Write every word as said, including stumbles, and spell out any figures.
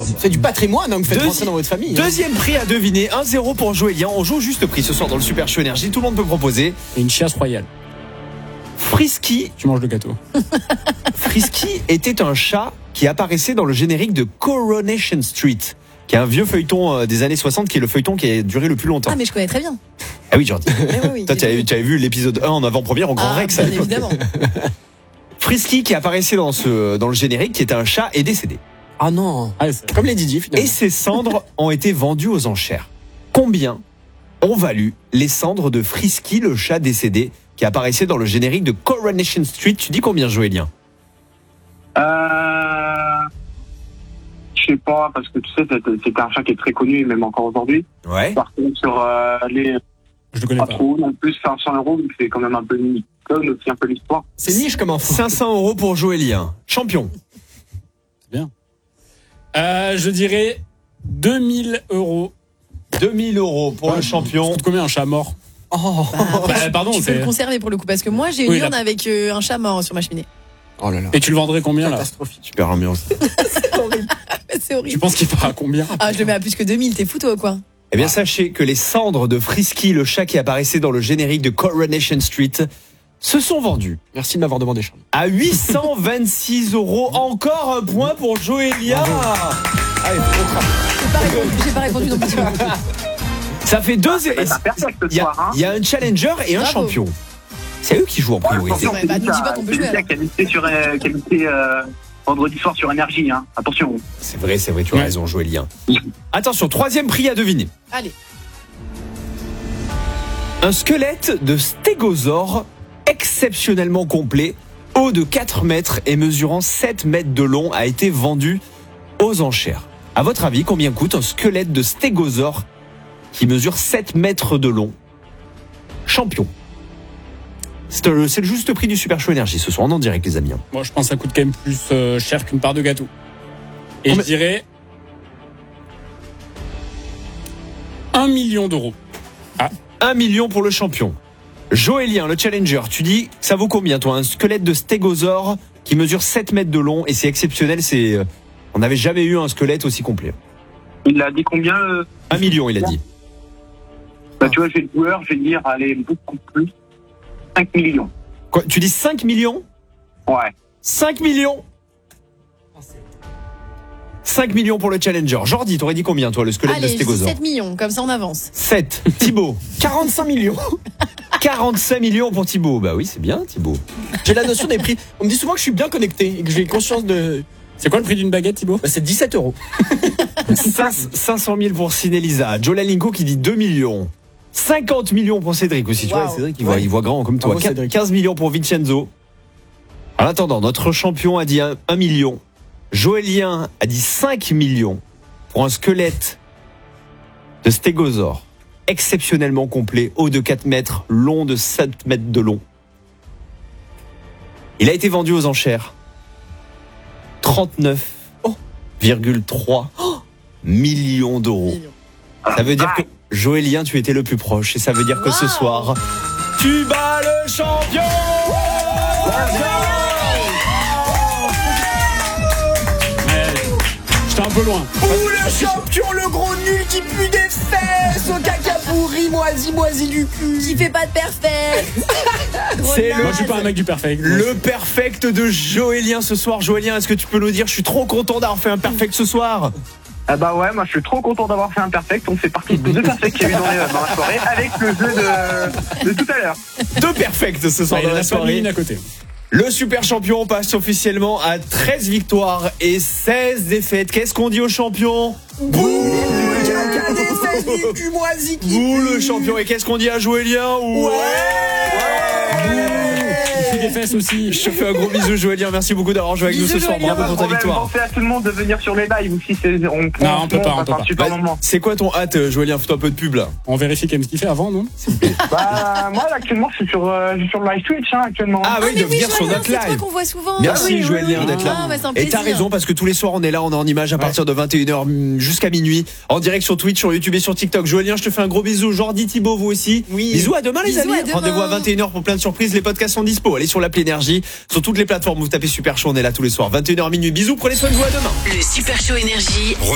C'est du patrimoine hein, que vous faites Deuxi- rentrer dans votre famille. Hein. Deuxième prix à deviner, un zéro pour Joëlien. On joue juste prix ce soir dans le Super Show Énergie. Tout le monde peut proposer. Et une chiasse royale. Frisky. Tu manges le gâteau. Frisky était un chat qui apparaissait dans le générique de Coronation Street, qui est un vieux feuilleton euh, des années soixante, qui est le feuilleton qui a duré le plus longtemps. Ah, mais je connais très bien. Ah oui, Jordi. Mais oui, oui, Toi, tu avais, tu avais vu l'épisode un en avant-première au Grand Ah, Rex à bien l'époque. évidemment. Frisky, qui apparaissait dans, ce, dans le générique, qui était un chat, est décédé. Ah non. Ah, c'est- Comme les D J finalement. Et ses cendres ont été vendues aux enchères. Combien ont valu les cendres de Frisky, le chat décédé, qui apparaissait dans le générique de Coronation Street? Tu dis combien, Joëlien? Euh... Je sais pas, parce que tu sais, c'était c'était un chat qui est très connu, même encore aujourd'hui. Ouais. Par contre, sur euh, les Je le connais pas pas. trop, en plus, cinq cents euros, donc c'est quand même un peu une icône, aussi un peu l'histoire. C'est niche comme info. cinq cents euros pour Joëlien. Champion. Euh, je dirais deux mille euros. deux mille euros pour le Ça champion. coûte combien un chat mort? Oh. Bah, pardon, Tu peux c'est. le conserver pour le coup, parce que moi j'ai une Oui, urne là. avec euh, un chat mort sur ma cheminée. Oh là là. Et tu le vendrais combien là? Catastrophique. Super ambiance. C'est Tu horrible. penses qu'il fera combien? Ah, je le mets à plus que deux mille, t'es fou toi ou quoi? Eh bien, sachez que les cendres de Frisky, le chat qui apparaissait dans le générique de Coronation Street, se sont vendues Merci de m'avoir demandé, Charles. à huit cent vingt-six euros. Encore un point pour Joëlia. Allez, faut qu'on trappe. J'ai pas répondu, j'ai pas répondu non plus. Ça fait deux. Ça va être un perfect ce Il y, a- soir, hein. il y a un challenger et un Bravo. champion. C'est eux qui jouent en priorité. Attention, Ouais, bah, c'est nous dis Lucas, pas qu'on peut c'est jouer, Lucas alors. qui a lutté sur, euh, qui a lutté, euh, vendredi soir sur Énergie, hein. Attention. C'est vrai, c'est vrai, tu as Ouais. raison, Joëlien. Attention, troisième prix à deviner. Allez. Un squelette de stégosaure exceptionnellement complet, haut de quatre mètres et mesurant sept mètres de long, a été vendu aux enchères. À votre avis, combien coûte un squelette de stégosaure qui mesure sept mètres de long? Champion. C'est euh, c'est le juste prix du Super Show Énergie ce soir. On en direct, les amis. Moi, je pense que ça coûte quand même plus euh, cher qu'une part de gâteau. Et Combien- je dirais un million d'euros. Un million pour le champion. Joëlien, le challenger, tu dis, ça vaut combien, toi? Un squelette de stégosaure qui mesure sept mètres de long et c'est exceptionnel. C'est, euh, on n'avait jamais eu un squelette aussi complet. Il a dit combien euh, Un million, il a dit. bah, tu vois, j'ai le joueur, je vais dire, allez, beaucoup plus. cinq millions. Quoi, tu dis cinq millions? Ouais. cinq millions? cinq millions pour le challenger. Jordi, t'aurais dit combien, toi, le squelette de Allez, je dis stégosaure? sept millions, comme ça on avance. sept. Thibaut. quarante-cinq millions. quarante-cinq millions pour Thibaut. Bah oui, c'est bien, Thibaut. J'ai la notion des prix. On me dit souvent que je suis bien connecté et que j'ai conscience de. C'est quoi le prix d'une baguette, Thibaut? Bah, c'est dix-sept euros. cinq cent mille pour Cinelisa. Joe Lalinko qui dit deux millions. cinquante millions pour Cédric aussi. Tu Wow. vois, Cédric, il voit, Ouais. il voit grand comme toi. Bravo, Cédric. quinze millions pour Vincenzo. En attendant, notre champion a dit un million. Joëlien a dit cinq millions pour un squelette de stégosaure exceptionnellement complet, haut de quatre mètres, long de sept mètres de long. Il a été vendu aux enchères. trente-neuf virgule trois millions d'euros. Ça veut dire que Joëlien, tu étais le plus proche. Et ça veut dire que ce Wow. soir, tu bats le champion. J'étais un peu loin. Ouh, le champion, le gros nul qui pue des fesses, au caca pourri, moisi, moisi du cul. Qui fait pas de perfect. C'est le- Moi, je suis pas un mec du perfect. Le perfect de Joëlien ce soir. Joëlien, est-ce que tu peux nous dire, je suis trop content d'avoir fait un perfect ce soir. Ah bah ouais, moi je suis trop content d'avoir fait un perfect. On fait partie des deux perfects qu'il y a eu dans, les- dans la soirée avec le jeu de, de tout à l'heure. Deux perfects ce soir Ouais, il dans y en la a pas soirée. une à côté. Le super champion passe officiellement à treize victoires et seize défaites. Qu'est-ce qu'on dit au champion? Bouh, Caca des fesses du cul moisi qui Bouh, pue. le champion. Et qu'est-ce qu'on dit à Joëlien? Ouais. Il fait des fesses aussi. Je te fais un gros bisou, Joëlien. Merci beaucoup d'avoir joué avec nous ce Bisous, soir. Joëlien. Bravo pour ta victoire. Pensez à tout le monde de venir sur les lives aussi. C'est, on, Non, on peut pas, on peut passe pas. un super Bah, moment. c'est quoi ton hâte, Joëlien? Fais-toi un peu de pub là. On vérifie quand même ce qu'il fait avant, non? Bah, moi là, actuellement, je suis sur, euh, je suis sur le live Twitch, hein, actuellement. Ah oui, mais de venir sur Joëlien, notre c'est toi live. qu'on voit souvent. Merci Ah oui, Joëlien oui, d'être là. Ah, bah, c'est un Et t'as plaisir. raison parce que tous les soirs on est là, on est en image à partir de vingt et une heures jusqu'à minuit, en direct sur Twitch, sur YouTube et sur TikTok. Joëlien, je te fais un gros bisou. Jordi, Thibaut, vous aussi. Oui. Bisous, à demain les Bisous, amis. à demain. Rendez-vous à vingt et une heures pour plein de surprises. Les podcasts sont dispo. Allez sur l'appli Énergie, sur toutes les plateformes. Vous tapez Super Show, on est là tous les soirs. vingt et une heures minuit. Bisous, prenez soin de vous, à demain. Le Super Show Énergie.